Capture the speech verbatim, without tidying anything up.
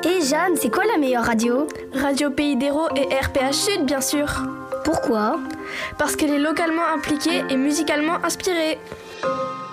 Et Jeanne, c'est quoi la meilleure radio ? Radio Pays d'Hérault et R P H Sud, bien sûr. Pourquoi ? Parce qu'elle est localement impliquée et musicalement inspirée.